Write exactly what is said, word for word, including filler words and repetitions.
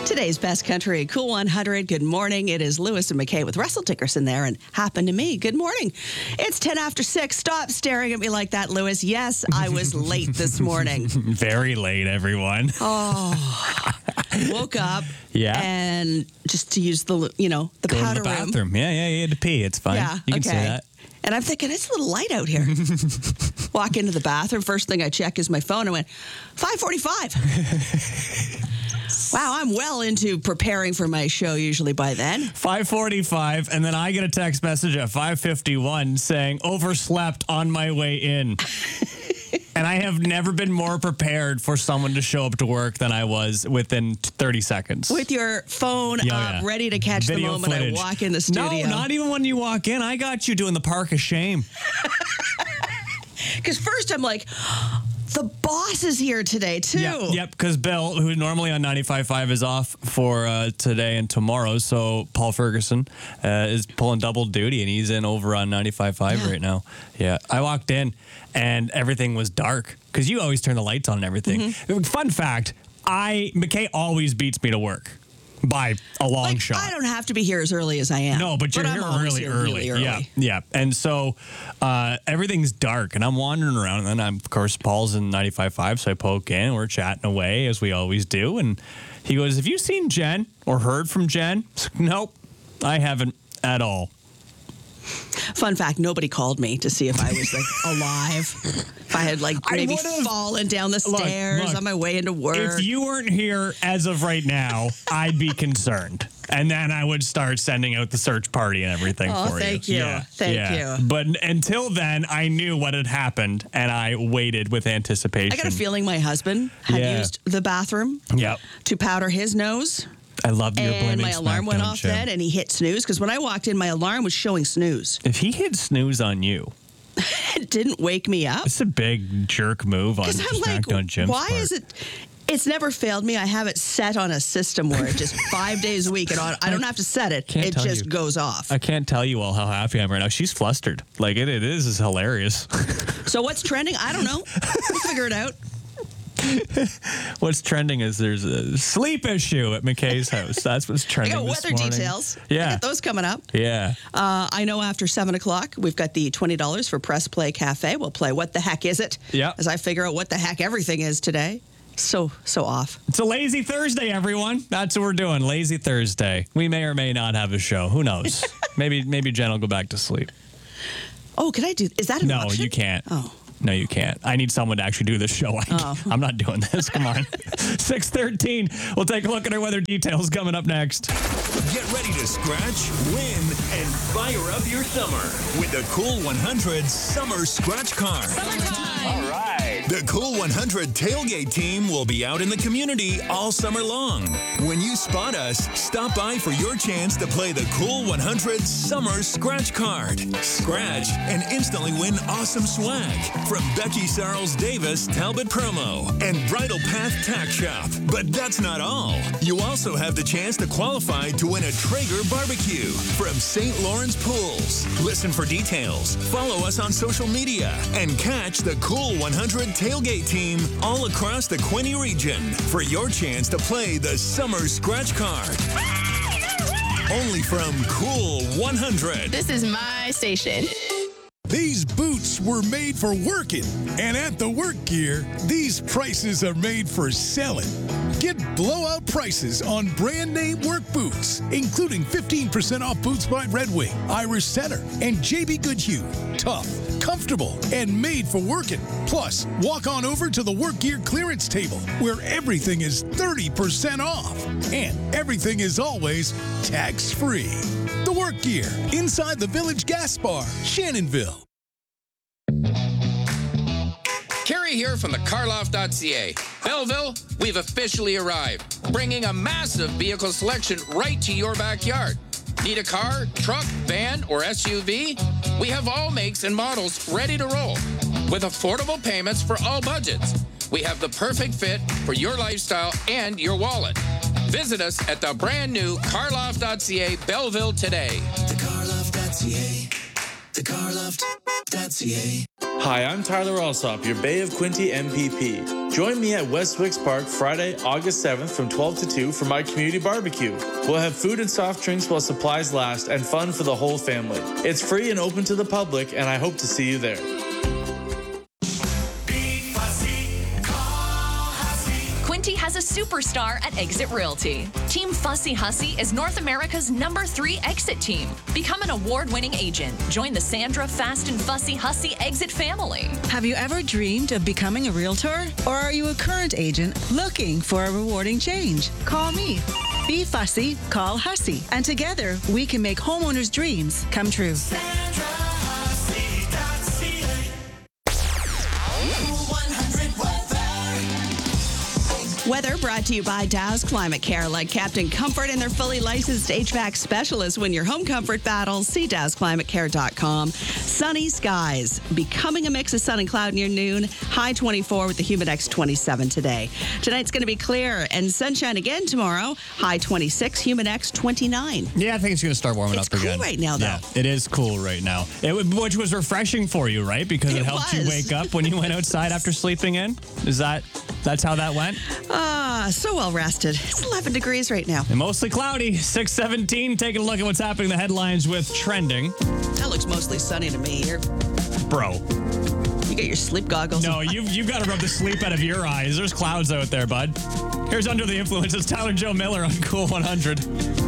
Today's Best Country Cool one hundred. Good morning. It is Lewis and McKay with Russell Dickerson there and Happened to Me. Good morning. It's ten after six. Stop staring at me like that, Lewis. Yes, I was late this morning. Very late, everyone. Oh, woke up. Yeah. And just to use the, you know, the Go powder to the room. bathroom. Yeah, yeah, you had to pee. It's fine. Yeah, you can okay. say that. And I'm thinking, it's a little light out here. Walk into the bathroom. First thing I check is my phone. I went, five forty-five. Wow, I'm well into preparing for my show usually by then. five forty-five, and then I get a text message at five fifty-one saying, overslept on my way in. And I have never been more prepared for someone to show up to work than I was within thirty seconds. With your phone Yeah, up, yeah. ready to catch Video the moment footage. I walk in the studio. No, not even when you walk in. I got you doing the park of shame. Because first I'm like, the boss is here today, too. Yep, yep, because Bill, who normally on ninety-five point five is off for uh, today and tomorrow, so Paul Ferguson uh, is pulling double duty, and he's in over on ninety-five point five Yeah. right now. Yeah, I walked in, and everything was dark, because you always turn the lights on and everything. Mm-hmm. Fun fact, I McKay always beats me to work by a long Like, shot. I don't have to be here as early as I am. No, but you're I'm here always really here early. really early. Yeah, yeah. And so uh, everything's dark, and I'm wandering around, and then I'm, of course, Paul's in ninety-five point five, so I poke in. We're chatting away as we always do, and he goes, "Have you seen Jen or heard from Jen?" I was like, nope, I haven't at all. Fun fact, nobody called me to see if I was like alive. If I had like I maybe would've- fallen down the Look, stairs look, on my way into work. If you weren't here as of right now, I'd be concerned. And then I would start sending out the search party and everything Oh, for you. thank you. Yeah, Thank yeah. you. But n- until then, I knew what had happened, and I waited with anticipation. I got a feeling my husband had Yeah. used the bathroom Yep. to powder his nose. I love your And blaming my alarm went SmackDown, off Jim. then, and he hit snooze. Because when I walked in, my alarm was showing snooze. If he hit snooze on you, It didn't wake me up. it's a big jerk move on Because I'm like, SmackDown Jim's why part. is it? It's never failed me. I have it set on a system where it just five days a week, and on, I don't have to set it. Can't It tell just you. goes off. I can't tell you all how happy I am right now. She's flustered. Like, it, it is, is hilarious. So what's trending? I don't know. We'll figure it out. What's trending is there's a sleep issue at McKay's house. That's what's I trending got this weather morning. details. I Yeah. got those coming up. Yeah. Uh, I know after seven o'clock, we've got the twenty dollars for Press Play Cafe. We'll play What the Heck Is It? Yeah. As I figure out what the heck everything is today. So, so off. It's a lazy Thursday, everyone. That's what we're doing. Lazy Thursday. We may or may not have a show. Who knows? maybe maybe Jen will go back to sleep. Oh, can I do? Is that an No, option? you can't. Oh. No, you can't. I need someone to actually do this show. I, Oh. I'm not doing this. Come on. six thirteen. We'll take a look at our weather details coming up next. Get ready to scratch, win, and fire up your summer with the Cool one hundred Summer Scratch Card. All right. The Cool one hundred tailgate team will be out in the community all summer long. When you spot us, stop by for your chance to play the Cool one hundred Summer Scratch Card. Scratch and instantly win awesome swag from Becky Sarles Davis Talbot Promo and Bridal Path Tack Shop. But that's not all. You also have the chance to qualify to win a Traeger barbecue from Saint Lawrence Pools. Listen for details, follow us on social media, and catch the Cool one hundred tailgate team all across the Quinte region for your chance to play the Summer Scratch Card. Only from Cool one hundred. This is my station. These boots were made for working, and at the Work Gear, these prices are made for selling. Get blowout prices on brand name work boots, including fifteen percent off boots by Red Wing, Irish Setter, and J B Goodhue. Tough, comfortable, and made for working. Plus, walk on over to the Work Gear clearance table, where everything is thirty percent off, and everything is always tax-free. The Work Gear, inside the Village Gas Bar, Shannonville. Kerry here from the carloft dot c a. Belleville, we've officially arrived, bringing a massive vehicle selection right to your backyard. Need a car, truck, van, or S U V? We have all makes and models ready to roll with affordable payments for all budgets. We have the perfect fit for your lifestyle and your wallet. Visit us at the brand new carloft dot c a Belleville today. the carloft dot c a. the carloft dot c a. Hi, I'm Tyler Alsop, your Bay of Quinte M P P. Join me at West Wicks Park Friday, August seventh from twelve to two for my community barbecue. We'll have food and soft drinks while supplies last and fun for the whole family. It's free and open to the public, and I hope to see you there. Quinty has a superstar at Exit Realty. Team Fussy Hussy is North America's number three exit team. Become an award-winning agent. Join the Sandra Fast and Fussy Hussy Exit family. Have you ever dreamed of becoming a realtor? Or are you a current agent looking for a rewarding change? Call me. Be fussy, call Hussy. And together, we can make homeowners' dreams come true. Weather brought to you by Dow's Climate Care. Like Captain Comfort and their fully licensed H V A C specialists. Win your home comfort battles. See Dows Climate Care dot com. Sunny skies. Becoming a mix of sun and cloud near noon. High twenty-four with the Humidex twenty-seven today. Tonight's going to be clear and sunshine again tomorrow. High twenty-six, Humidex twenty-nine. Yeah, I think it's going to start warming It's up again. cool right now, though. Yeah, it is cool right now. It, w- which was refreshing for you, right? Because it, It helped was. you wake up when you went outside after sleeping in. Is that that's how that went? Ah, so well rested. It's eleven degrees right now. And mostly cloudy. six seventeen. Taking a look at what's happening in the headlines with trending. That looks mostly sunny to me here. Bro. You got your sleep goggles. No, you've, you've got to rub the sleep out of your eyes. There's clouds out there, bud. Here's Under the Influence. It's Tyler Joe Miller on Cool one hundred.